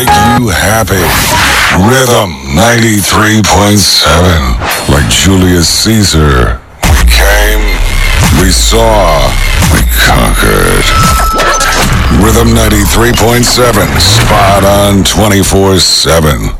You happy. Rhythm 93.7. Like Julius Caesar. We came, we saw, we conquered. Rhythm 93.7. Spot on 24/7.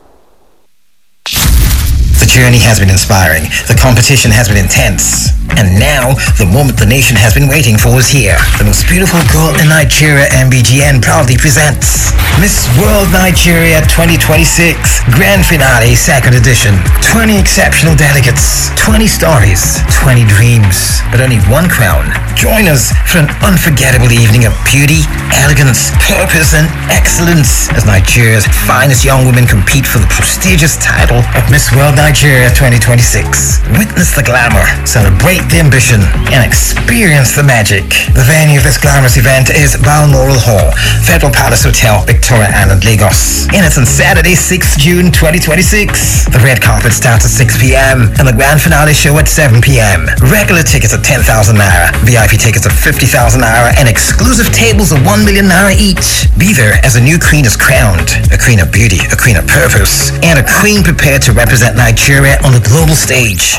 The journey has been inspiring. The competition has been intense. And now, the moment the nation has been waiting for is here. The most beautiful girl in Nigeria, MBGN, proudly presents Miss World Nigeria 2026 Grand Finale, second edition. 20 exceptional delegates, 20 stories, 20 dreams, but only one crown. Join us for an unforgettable evening of beauty, elegance, purpose, and excellence as Nigeria's finest young women compete for the prestigious title of Miss World Nigeria 2026. Witness the glamour, celebrate the ambition, and experience the magic. The venue of this glamorous event is Balmoral Hall, Federal Palace Hotel, Victoria Island, Lagos. And it's on Saturday, 6th June 2026. The red carpet starts at 6 p.m. and the grand finale show at 7 p.m. Regular tickets at 10,000 naira, VIP tickets at 50,000 naira, and exclusive tables of 1 million naira each. Be there as a new queen is crowned. A queen of beauty, a queen of purpose, and a queen prepared to represent Nigeria on the global stage.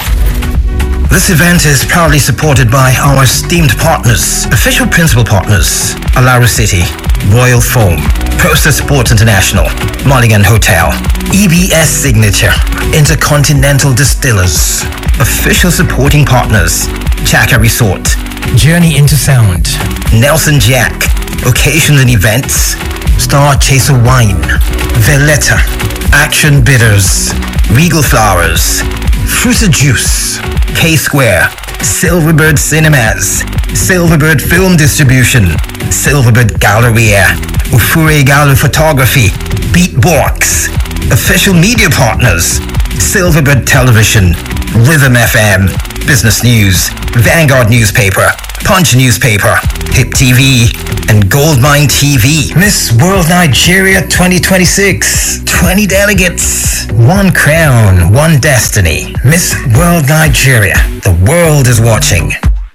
This event is proudly supported by our esteemed partners, official principal partners, Alaru City, Royal Foam, Process Sports International, Mulligan Hotel, EBS Signature, Intercontinental Distillers, official supporting partners, Chaka Resort, Journey into Sound, Nelson Jack, Occasions and Events, Star Chaser Wine, Valletta, Action Bitters, Regal Flowers, Fruita Juice, K-Square, Silverbird Cinemas, Silverbird Film Distribution, Silverbird Galleria, Ufure Gallo Photography, Beatbox, official media partners, Silverbird Television, Rhythm FM, Business News, Vanguard Newspaper, Punch Newspaper, Hip TV, and Goldmine TV. Miss World Nigeria 2026. 20 delegates. One crown, one destiny. Miss World Nigeria. The world is watching.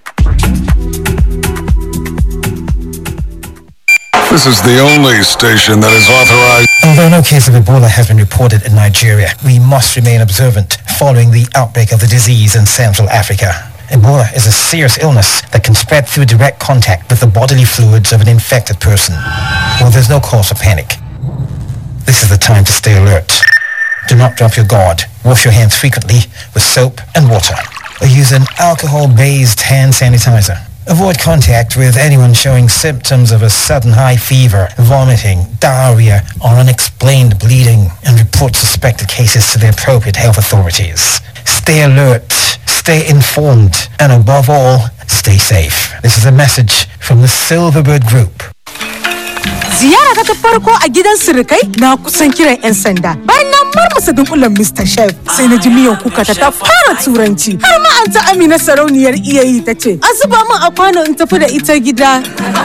This is the only station that is authorized. Although no case of Ebola has been reported in Nigeria, we must remain observant following the outbreak of the disease in Central Africa. Ebola is a serious illness that can spread through direct contact with the bodily fluids of an infected person. Well, there's no cause for panic. This is the time to stay alert. Do not drop your guard. Wash your hands frequently with soap and water, or use an alcohol-based hand sanitizer. Avoid contact with anyone showing symptoms of a sudden high fever, vomiting, diarrhea, or unexplained bleeding, and report suspected cases to the appropriate health authorities. Stay alert, stay informed, and above all, stay safe. This is a message from the Silverbird Group. Ziyara ta farko a gidan sirikai na kusan kiran 'yan sanda. Bayan na marmasa dunkulen Mr. Chef sai na ji miyan kuka ta fara turanci. Har ma an ta Amina sarauniyar iyayi ta ce, "A zuba min a kwano in tafi da ita gida."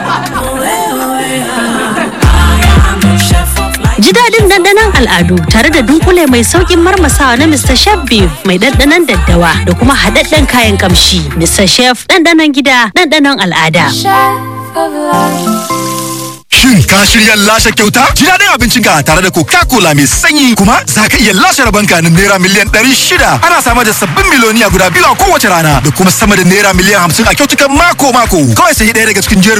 Ji daɗin ɗanɗanon al'adu tare da dunkule mai sauƙin marmasawa na Mr. Chef Beef mai ɗanɗanon daddawa da kuma haɗaɗɗen kayan ƙamshi. Mr. Chef ɗanɗanon gida, ɗanɗanon al'ada. Shin ka shirya lashe kyauta? Ji daɗin abincinka tare da Coca-Cola mai sanyi kuma za ka iya lashe rabanka na naira miliyan 600. Ana samar da sabbin miliyoniya guda biyu a kowace rana da kuma sama da naira miliyan 50 a kyautukan mako-mako. Kawai sai ɗaya daga cikin jerin